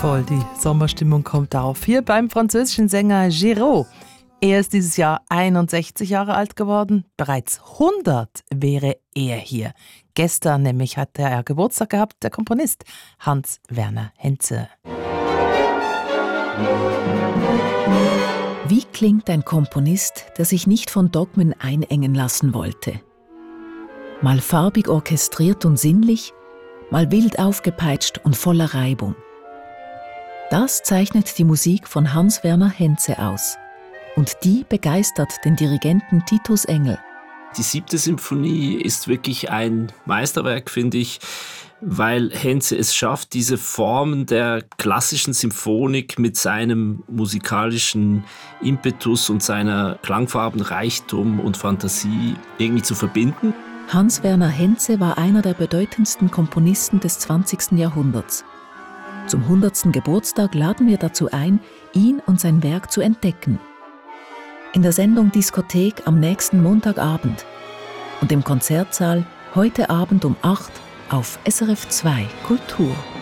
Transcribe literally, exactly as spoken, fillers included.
Voll, die Sommerstimmung kommt auf. Hier beim französischen Sänger Giraud. Er ist dieses Jahr einundsechzig Jahre alt geworden. Bereits hundert wäre er hier. Gestern nämlich hatte er Geburtstag gehabt, der Komponist Hans-Werner Henze. Wie klingt ein Komponist, der sich nicht von Dogmen einengen lassen wollte? Mal farbig orchestriert und sinnlich, mal wild aufgepeitscht und voller Reibung. Das zeichnet die Musik von Hans-Werner Henze aus. Und die begeistert den Dirigenten Titus Engel. Die siebte Symphonie ist wirklich ein Meisterwerk, finde ich, weil Henze es schafft, diese Formen der klassischen Symphonik mit seinem musikalischen Impetus und seiner Klangfarbenreichtum und Fantasie irgendwie zu verbinden. Hans-Werner Henze war einer der bedeutendsten Komponisten des zwanzigsten Jahrhunderts. Zum hundertsten Geburtstag laden wir dazu ein, ihn und sein Werk zu entdecken. In der Sendung Diskothek am nächsten Montagabend und im Konzertsaal heute Abend um acht auf S R F zwei Kultur.